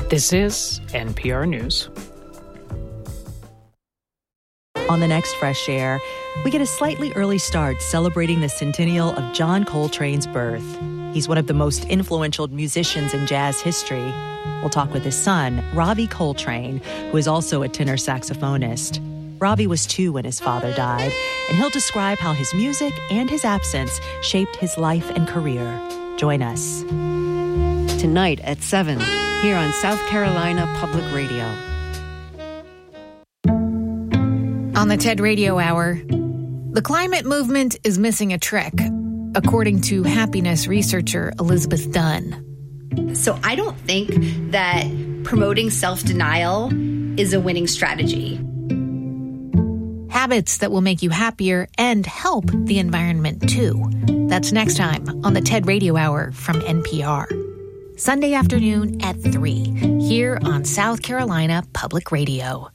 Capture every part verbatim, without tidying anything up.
This is N P R News. On the next Fresh Air, we get a slightly early start celebrating the centennial of John Coltrane's birth. He's one of the most influential musicians in jazz history. We'll talk with his son, Ravi Coltrane, who is also a tenor saxophonist. Ravi was two when his father died, and he'll describe how his music and his absence shaped his life and career. Join us. Tonight at seven, here on South Carolina Public Radio. On the TED Radio Hour, the climate movement is missing a trick, according to happiness researcher Elizabeth Dunn. So I don't think that promoting self-denial is a winning strategy. Habits that will make you happier and help the environment, too. That's next time on the TED Radio Hour from N P R. Sunday afternoon at three, here on South Carolina Public Radio.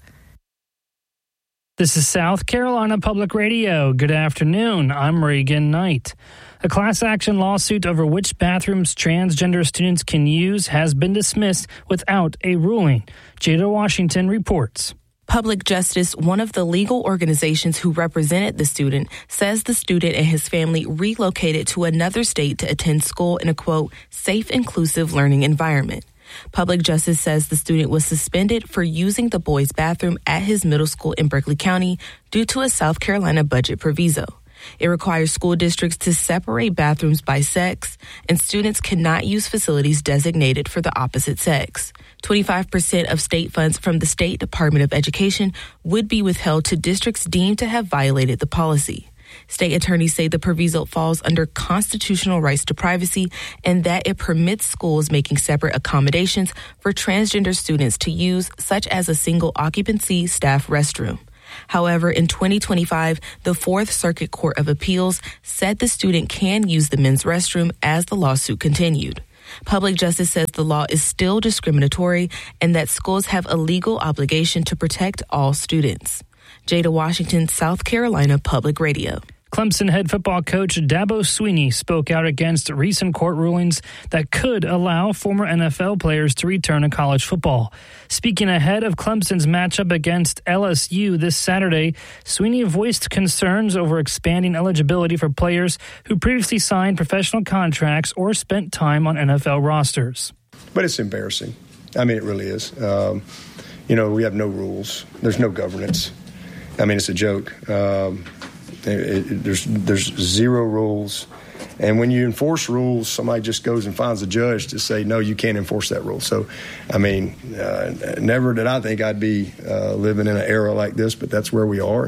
This is South Carolina Public Radio. Good afternoon. I'm Reagan Knight. A class action lawsuit over which bathrooms transgender students can use has been dismissed without a ruling. Jada Washington reports. Public Justice, one of the legal organizations who represented the student, says the student and his family relocated to another state to attend school in a, quote, safe, inclusive learning environment. Public Justice says the student was suspended for using the boys' bathroom at his middle school in Berkeley County due to a South Carolina budget proviso. It requires school districts to separate bathrooms by sex, and students cannot use facilities designated for the opposite sex. twenty-five percent of state funds from the State Department of Education would be withheld to districts deemed to have violated the policy. State attorneys say the proviso falls under constitutional rights to privacy and that it permits schools making separate accommodations for transgender students to use, such as a single occupancy staff restroom. However, in twenty twenty-five, the Fourth Circuit Court of Appeals said the student can use the men's restroom as the lawsuit continued. Public Justice says the law is still discriminatory and that schools have a legal obligation to protect all students. Jada Washington, South Carolina Public Radio. Clemson head football coach Dabo Swinney spoke out against recent court rulings that could allow former N F L players to return to college football. Speaking ahead of Clemson's matchup against L S U this Saturday, Swinney voiced concerns over expanding eligibility for players who previously signed professional contracts or spent time on N F L rosters. But it's embarrassing. I mean, it really is. Um, you know, we have no rules. There's no governance. I mean, it's a joke. Um, it, it, there's there's zero rules. And when you enforce rules, somebody just goes and finds a judge to say, no, you can't enforce that rule. So, I mean, uh, never did I think I'd be uh, living in an era like this, but that's where we are.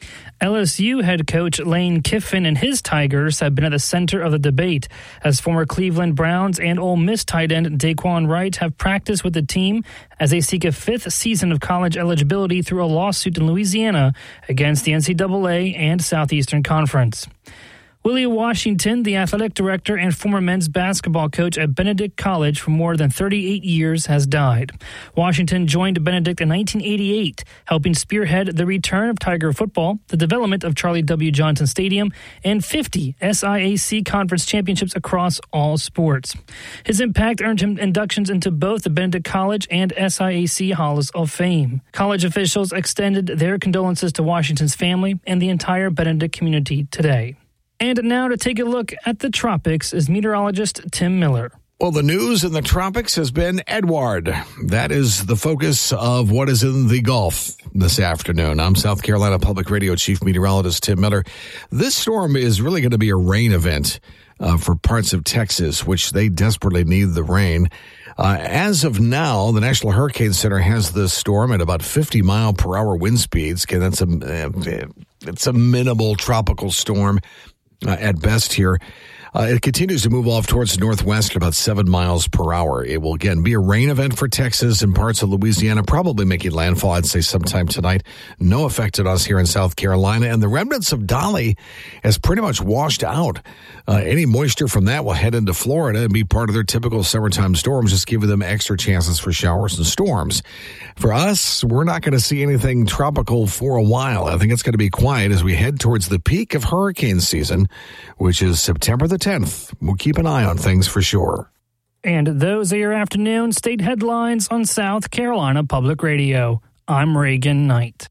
L S U head coach Lane Kiffin and his Tigers have been at the center of the debate as former Cleveland Browns and Ole Miss tight end Daquan Wright have practiced with the team as they seek a fifth season of college eligibility through a lawsuit in Louisiana against the N C double A and Southeastern Conference. Willie Washington, the athletic director and former men's basketball coach at Benedict College for more than thirty-eight years, has died. Washington joined Benedict in nineteen eighty-eight, helping spearhead the return of Tiger football, the development of Charlie W. Johnson Stadium, and fifty S I A C conference championships across all sports. His impact earned him inductions into both the Benedict College and S I A C Halls of Fame. College officials extended their condolences to Washington's family and the entire Benedict community today. And now to take a look at the tropics is meteorologist Tim Miller. Well, the news in the tropics has been Edward. That is the focus of what is in the Gulf this afternoon. I'm South Carolina Public Radio Chief Meteorologist Tim Miller. This storm is really going to be a rain event uh, for parts of Texas, which they desperately need the rain. Uh, as of now, the National Hurricane Center has this storm at about fifty mile per hour wind speeds. Okay, that's a, uh, it's a minimal tropical storm. Uh, at best here. Uh, it continues to move off towards the northwest at about seven miles per hour. It will, again, be a rain event for Texas and parts of Louisiana, probably making landfall, I'd say, sometime tonight. No effect on us here in South Carolina. And the remnants of Dolly has pretty much washed out. Uh, any moisture from that will head into Florida and be part of their typical summertime storms, just giving them extra chances for showers and storms. For us, we're not going to see anything tropical for a while. I think it's going to be quiet as we head towards the peak of hurricane season, which is September the tenth. We'll keep an eye on things for sure. And those are your afternoon state headlines on South Carolina Public Radio. I'm Reagan Knight.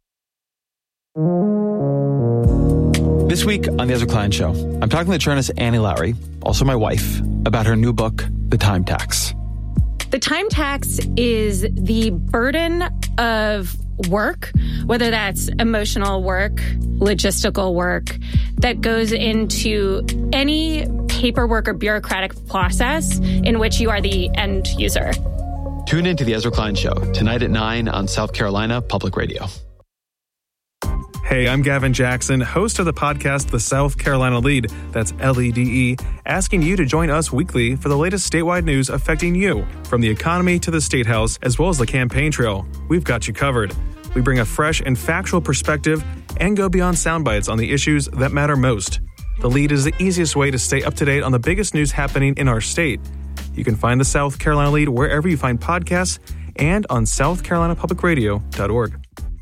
This week on The Ezra Klein Show, I'm talking to journalist Annie Lowrey, also my wife, about her new book, The Time Tax. The time tax is the burden of work, whether that's emotional work, logistical work, that goes into any paperwork or bureaucratic process in which you are the end user. Tune into The Ezra Klein Show, tonight at nine on South Carolina Public Radio. Hey, I'm Gavin Jackson, host of the podcast The South Carolina Lead, that's L E D E, asking you to join us weekly for the latest statewide news affecting you, from the economy to the State House, as well as the campaign trail. We've got you covered. We bring a fresh and factual perspective and go beyond sound bites on the issues that matter most. The Lead is the easiest way to stay up to date on the biggest news happening in our state. You can find the South Carolina Lead wherever you find podcasts and on south carolina public radio dot org.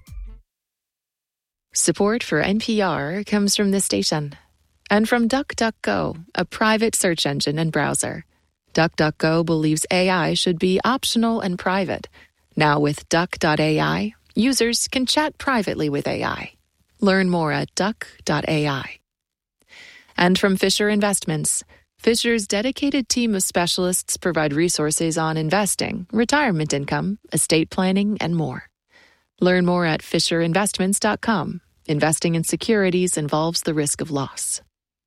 Support for N P R comes from this station and from DuckDuckGo, a private search engine and browser. DuckDuckGo believes A I should be optional and private. Now with duck dot A I, users can chat privately with A I. Learn more at duck dot A I. And from Fisher Investments, Fisher's dedicated team of specialists provide resources on investing, retirement income, estate planning, and more. Learn more at fisher investments dot com. Investing in securities involves the risk of loss.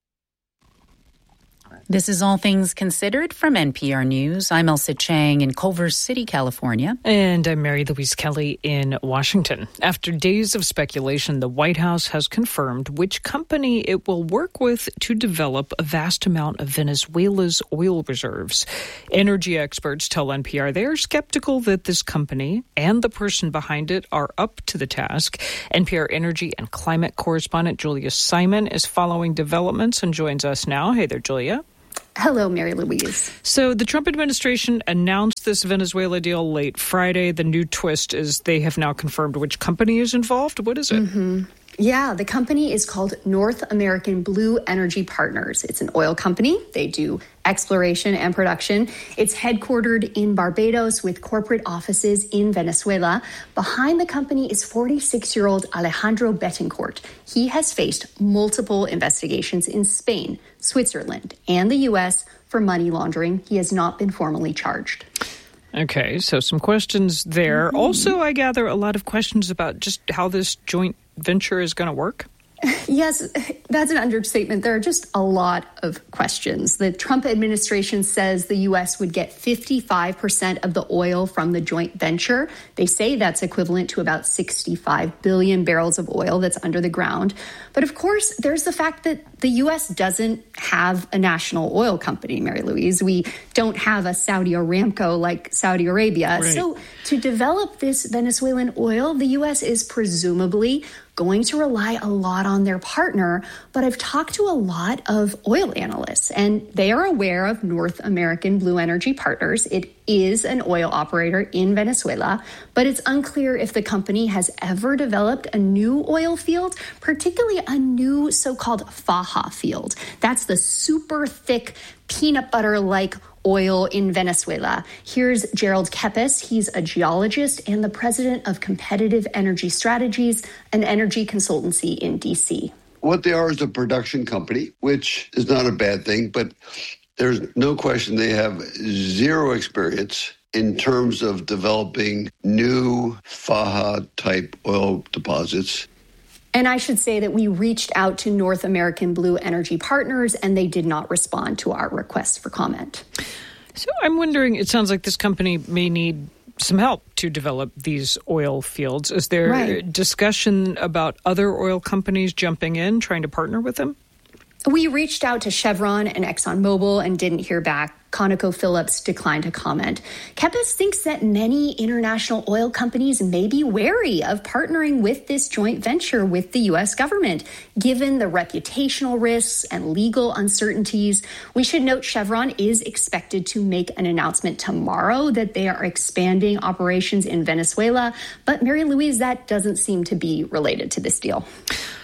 This is All Things Considered from N P R News. I'm Elsa Chang in Culver City, California. And I'm Mary Louise Kelly in Washington. After days of speculation, the White House has confirmed which company it will work with to develop a vast amount of Venezuela's oil reserves. Energy experts tell N P R they are skeptical that this company and the person behind it are up to the task. N P R energy and climate correspondent Julia Simon is following developments and joins us now. Hey there, Julia. Hello, Mary Louise. So the Trump administration announced this Venezuela deal late Friday. The new twist is they have now confirmed which company is involved. What is it? Mm-hmm. Yeah, the company is called North American Blue Energy Partners. It's an oil company. They do exploration and production. It's headquartered in Barbados with corporate offices in Venezuela. Behind the company is forty-six-year-old Alejandro Betancourt. He has faced multiple investigations in Spain, Switzerland, and the U S for money laundering. He has not been formally charged. Okay, so some questions there. Mm-hmm. Also, I gather a lot of questions about just how this joint venture is going to work. Yes, that's an understatement. There are just a lot of questions. The Trump administration says the U S would get fifty-five percent of the oil from the joint venture. They say that's equivalent to about sixty-five billion barrels of oil that's under the ground. But of course, there's the fact that the U S doesn't have a national oil company, Mary Louise. We don't have a Saudi Aramco like Saudi Arabia. Right. So to develop this Venezuelan oil, the U S is presumably going to rely a lot on their partner, but I've talked to a lot of oil analysts, and they are aware of North American Blue Energy Partners. It is an oil operator in Venezuela, but it's unclear if the company has ever developed a new oil field, particularly a new so-called Faja field. That's the super thick peanut butter-like oil in Venezuela. Here's Gerald Kepes. He's a geologist and the president of Competitive Energy Strategies, an energy consultancy in D C. What they are is a production company, which is not a bad thing, but there's no question they have zero experience in terms of developing new Faja-type oil deposits. And I should say that we reached out to North American Blue Energy Partners, and they did not respond to our request for comment. So I'm wondering, it sounds like this company may need some help to develop these oil fields. Is there right. discussion about other oil companies jumping in, trying to partner with them? We reached out to Chevron and ExxonMobil and didn't hear back. ConocoPhillips declined to comment. Kepes thinks that many international oil companies may be wary of partnering with this joint venture with the U S government, given the reputational risks and legal uncertainties. We should note Chevron is expected to make an announcement tomorrow that they are expanding operations in Venezuela. But Mary Louise, that doesn't seem to be related to this deal.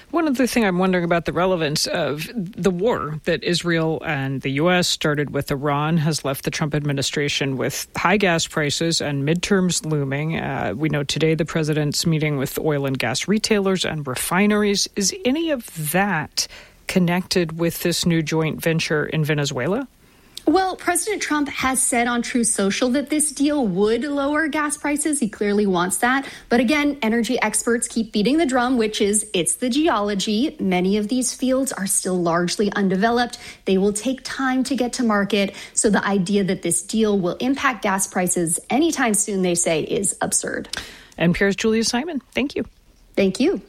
One other thing I'm wondering about the relevance of the war that Israel and the U S started with Iran has left the Trump administration with high gas prices and midterms looming. Uh, we know today the president's meeting with oil and gas retailers and refineries. Is any of that connected with this new joint venture in Venezuela? Well, President Trump has said on Truth Social that this deal would lower gas prices. He clearly wants that. But again, energy experts keep beating the drum, which is it's the geology. Many of these fields are still largely undeveloped. They will take time to get to market. So the idea that this deal will impact gas prices anytime soon, they say, is absurd. N P R's Julia Simon, thank you. Thank you.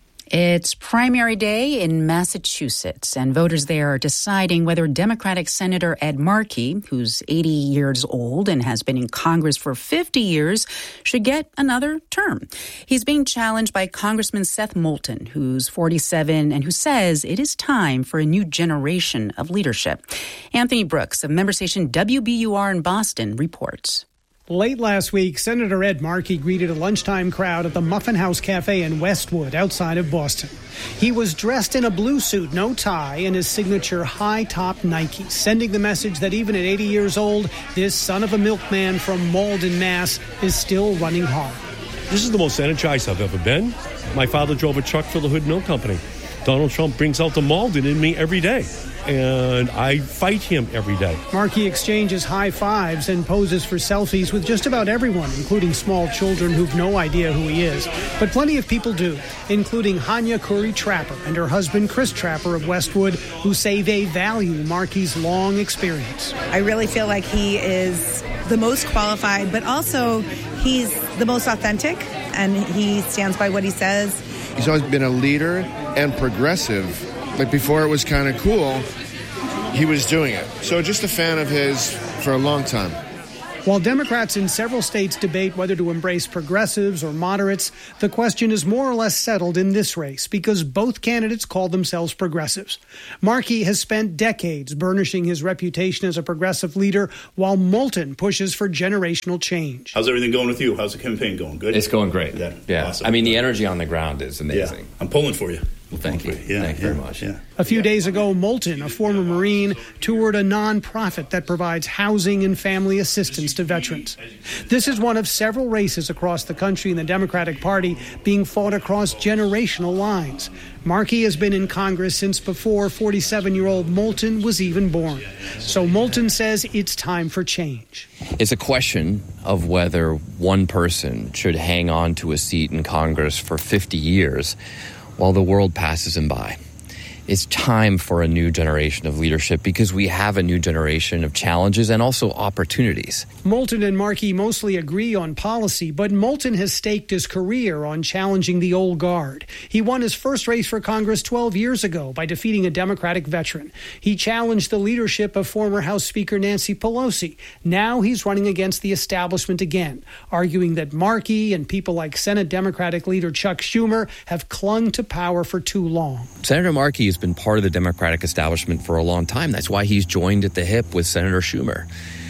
It's primary day in Massachusetts, and voters there are deciding whether Democratic Senator Ed Markey, who's eighty years old and has been in Congress for fifty years, should get another term. He's being challenged by Congressman Seth Moulton, who's forty-seven, and who says it is time for a new generation of leadership. Anthony Brooks of member station W B U R in Boston reports. Late last week, Senator Ed Markey greeted a lunchtime crowd at the Muffin House Cafe in Westwood outside of Boston. He was dressed in a blue suit, no tie, and his signature high-top Nike, sending the message that even at eighty years old, this son of a milkman from Malden, Mass, is still running hard. This is the most energized I've ever been. My father drove a truck for the Hood Milk Company. Donald Trump brings out the Malden in me every day, and I fight him every day. Markey exchanges high fives and poses for selfies with just about everyone, including small children who've no idea who he is. But plenty of people do, including Hanya Curry Trapper and her husband Chris Trapper of Westwood, who say they value Markey's long experience. I really feel like he is the most qualified, but also he's the most authentic, and he stands by what he says. He's always been a leader and progressive. Like before it was kind of cool, he was doing it. So just a fan of his for a long time. While Democrats in several states debate whether to embrace progressives or moderates, the question is more or less settled in this race because both candidates call themselves progressives. Markey has spent decades burnishing his reputation as a progressive leader, while Moulton pushes for generational change. How's everything going with you? How's the campaign going? Good? It's going great. Yeah. yeah. Awesome. I mean, the energy on the ground is amazing. Yeah. I'm pulling for you. Well, thank you. Yeah, thank you yeah, very much. Yeah. A few days ago, Moulton, a former Marine, toured a nonprofit that provides housing and family assistance to veterans. This is one of several races across the country in the Democratic Party being fought across generational lines. Markey has been in Congress since before forty-seven-year-old Moulton was even born. So Moulton says it's time for change. It's a question of whether one person should hang on to a seat in Congress for fifty years while the world passes him by. It's time for a new generation of leadership because we have a new generation of challenges and also opportunities. Moulton and Markey mostly agree on policy, but Moulton has staked his career on challenging the old guard. He won his first race for Congress twelve years ago by defeating a Democratic veteran. He challenged the leadership of former House Speaker Nancy Pelosi. Now he's running against the establishment again, arguing that Markey and people like Senate Democratic leader Chuck Schumer have clung to power for too long. Senator Markey has been part of the Democratic establishment for a long time. That's why he's joined at the hip with Senator Schumer.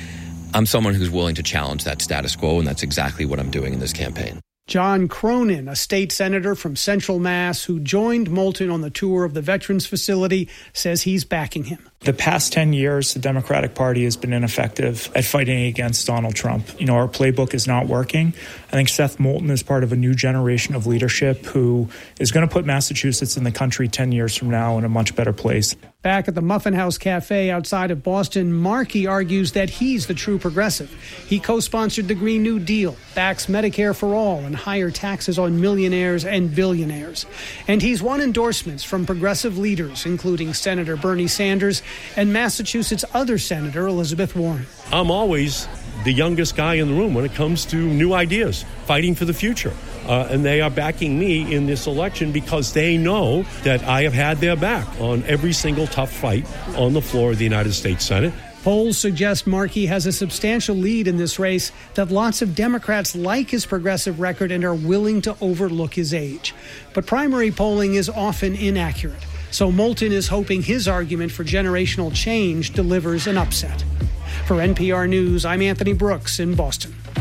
I'm someone who's willing to challenge that status quo, and that's exactly what I'm doing in this campaign. John Cronin, a state senator from Central Mass who joined Moulton on the tour of the Veterans Facility, says he's backing him. The past ten years, the Democratic Party has been ineffective at fighting against Donald Trump. You know, our playbook is not working. I think Seth Moulton is part of a new generation of leadership who is going to put Massachusetts and the country ten years from now in a much better place. Back at the Muffin House Cafe outside of Boston, Markey argues that he's the true progressive. He co-sponsored the Green New Deal, backs Medicare for all, and higher taxes on millionaires and billionaires. And he's won endorsements from progressive leaders, including Senator Bernie Sanders and Massachusetts' other Senator Elizabeth Warren. I'm always the youngest guy in the room when it comes to new ideas, fighting for the future. Uh, and they are backing me in this election because they know that I have had their back on every single tough fight on the floor of the United States Senate. Polls suggest Markey has a substantial lead in this race, that lots of Democrats like his progressive record and are willing to overlook his age. But primary polling is often inaccurate. So Moulton is hoping his argument for generational change delivers an upset. For N P R News, I'm Anthony Brooks in Boston.